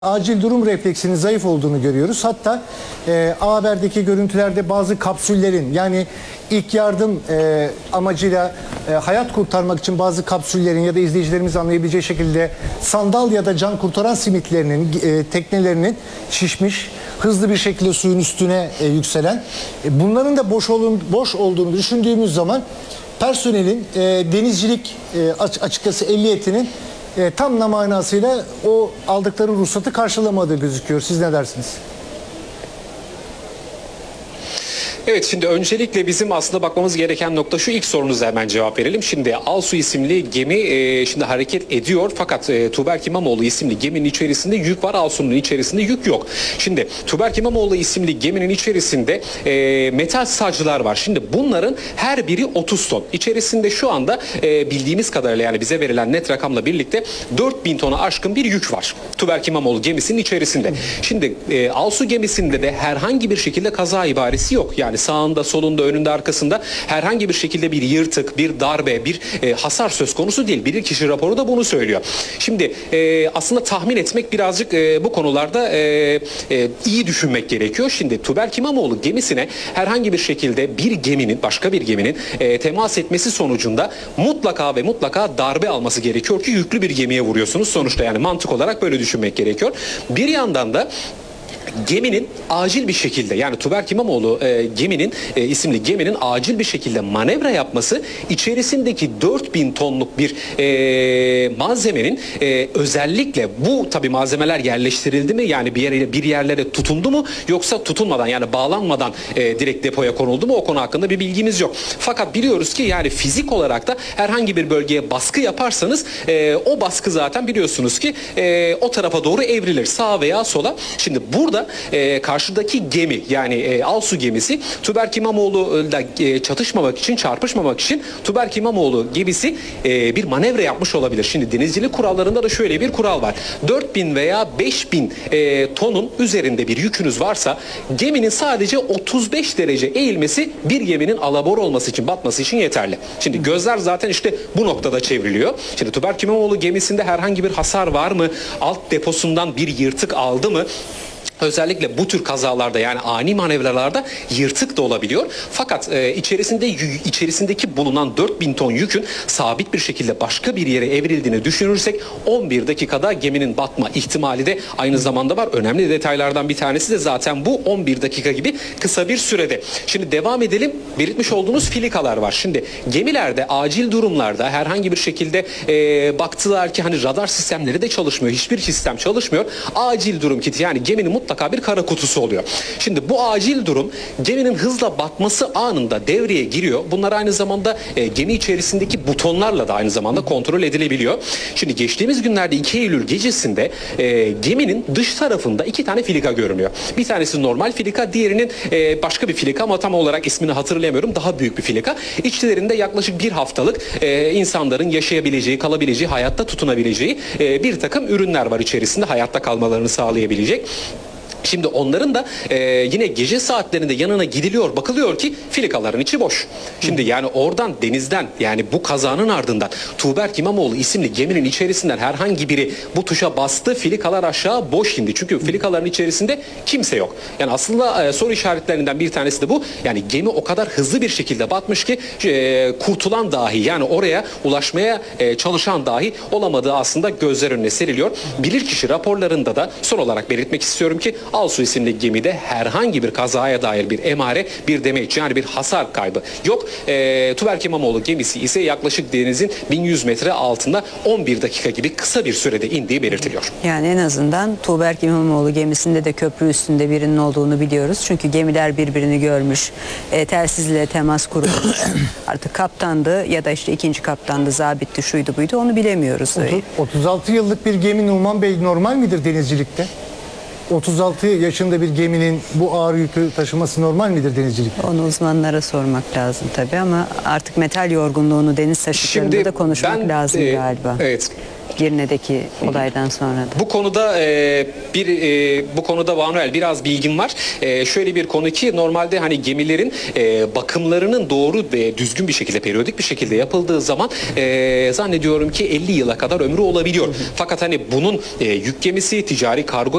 Acil durum refleksinin zayıf olduğunu görüyoruz. Hatta A Haber'deki görüntülerde bazı kapsüllerin, yani ilk yardım amacıyla hayat kurtarmak için bazı kapsüllerin ya da izleyicilerimiz anlayabileceği şekilde sandal ya da can kurtaran simitlerinin, teknelerinin şişmiş, hızlı bir şekilde suyun üstüne yükselen, bunların da boş olduğunu düşündüğümüz zaman personelin denizcilik açıkçası ehliyetinin tam da manasıyla o aldıkları ruhsatı karşılamadığı gözüküyor. Siz ne dersiniz? Evet, şimdi öncelikle bizim aslında bakmamız gereken nokta şu, ilk sorunuza hemen cevap verelim. Şimdi Alsu isimli gemi şimdi hareket ediyor, fakat Tuğberk İmamoğlu isimli geminin içerisinde yük var, Alsu'nun içerisinde yük yok. Şimdi Tuğberk İmamoğlu isimli geminin içerisinde metal saclar var. Şimdi bunların her biri 30 ton. İçerisinde şu anda bildiğimiz kadarıyla, yani bize verilen net rakamla birlikte 4000 tona aşkın bir yük var Tuğberk İmamoğlu gemisinin içerisinde. Şimdi Alsu gemisinde de herhangi bir şekilde kaza ibaresi yok. Yani sağında, solunda, önünde, arkasında herhangi bir şekilde bir yırtık, bir darbe, bir hasar söz konusu değil. Bilirkişi raporu da bunu söylüyor. Şimdi aslında tahmin etmek birazcık bu konularda iyi düşünmek gerekiyor. Şimdi Tuğberk İmamoğlu gemisine herhangi bir şekilde bir geminin, başka bir geminin temas etmesi sonucunda mutlaka ve mutlaka darbe alması gerekiyor ki yüklü bir gemiye vuruyorsunuz. Sonuçta yani mantık olarak böyle düşünmek gerekiyor. Bir yandan da geminin acil bir şekilde, yani Tuğberk İmamoğlu isimli geminin acil bir şekilde manevra yapması, içerisindeki 4000 tonluk bir malzemenin özellikle bu tabi malzemeler yerleştirildi mi, yani bir yerlere tutundu mu, yoksa tutunmadan, yani bağlanmadan direkt depoya konuldu mu, o konu hakkında bir bilgimiz yok. Fakat biliyoruz ki yani fizik olarak da herhangi bir bölgeye baskı yaparsanız o baskı zaten biliyorsunuz ki o tarafa doğru evrilir, sağa veya sola. Şimdi burada karşıdaki gemi, yani Alsu gemisi Tuğberk İmamoğlu'yla çatışmamak için, çarpışmamak için Tuğberk İmamoğlu gemisi bir manevra yapmış olabilir. Şimdi denizcilik kurallarında da şöyle bir kural var. 4000 veya 5000 tonun üzerinde bir yükünüz varsa geminin sadece 35 derece eğilmesi bir geminin alabor olması için, batması için yeterli. Şimdi gözler zaten işte bu noktada çevriliyor. Şimdi Tuğberk İmamoğlu gemisinde herhangi bir hasar var mı? Alt deposundan bir yırtık aldı mı? Özellikle bu tür kazalarda, yani ani manevralarda yırtık da olabiliyor. Fakat içerisindeki bulunan 4000 ton yükün sabit bir şekilde başka bir yere evrildiğini düşünürsek 11 dakikada geminin batma ihtimali de aynı zamanda var. Önemli detaylardan bir tanesi de zaten bu 11 dakika gibi kısa bir sürede. Şimdi devam edelim. Belirtmiş olduğunuz filikalar var. Şimdi gemilerde acil durumlarda herhangi bir şekilde baktılar ki hani radar sistemleri de çalışmıyor. Hiçbir sistem çalışmıyor. Acil durum kiti, yani geminin mutlaka bir kara kutusu oluyor. Şimdi bu acil durum geminin hızla batması anında devreye giriyor. Bunlar aynı zamanda gemi içerisindeki butonlarla da aynı zamanda kontrol edilebiliyor. Şimdi geçtiğimiz günlerde 2 Eylül gecesinde geminin dış tarafında 2 tane filika görünüyor. Bir tanesi normal filika, diğerinin başka bir filika ama tam olarak ismini hatırlayamıyorum. Daha büyük bir filika. İçlerinde yaklaşık bir haftalık insanların yaşayabileceği, kalabileceği, hayatta tutunabileceği bir takım ürünler var içerisinde, hayatta kalmalarını sağlayabilecek. Şimdi onların da yine gece saatlerinde yanına gidiliyor, bakılıyor ki filikaların içi boş. Şimdi yani oradan, denizden, yani bu kazanın ardından Tuğberk İmamoğlu isimli geminin içerisinden herhangi biri bu tuşa bastı, filikalar aşağı boş indi. Çünkü filikaların içerisinde kimse yok. Yani aslında soru işaretlerinden bir tanesi de bu. Yani gemi o kadar hızlı bir şekilde batmış ki kurtulan dahi, yani oraya ulaşmaya çalışan dahi olamadığı aslında gözler önüne seriliyor. Bilirkişi raporlarında da son olarak belirtmek istiyorum ki Alsu isimli gemide herhangi bir kazaya dair bir emare, bir demeç, yani bir hasar kaybı yok. Tuğberk İmamoğlu gemisi ise yaklaşık denizin 1100 metre altında 11 dakika gibi kısa bir sürede indiği belirtiliyor. Yani en azından Tuğberk İmamoğlu gemisinde de köprü üstünde birinin olduğunu biliyoruz. Çünkü gemiler birbirini görmüş, telsizle temas kurulmuş. Artık kaptandı ya da işte ikinci kaptandı, zabitti, şuydu buydu, onu bilemiyoruz. 36 yıllık bir gemi Numan Bey normal midir denizcilikte? 36 yaşında bir geminin bu ağır yükü taşıması normal midir denizcilikte? Onu uzmanlara sormak lazım tabii, ama artık metal yorgunluğunu deniz taşıtlarında da konuşmak lazım galiba. Evet. Girne'deki olaydan sonra da. Bu konuda bu konuda Manuel biraz bilgim var. Şöyle bir konu ki normalde hani gemilerin bakımlarının doğru ve düzgün bir şekilde, periyodik bir şekilde yapıldığı zaman zannediyorum ki 50 yıla kadar ömrü olabiliyor. Fakat hani bunun yük gemisi, ticari kargo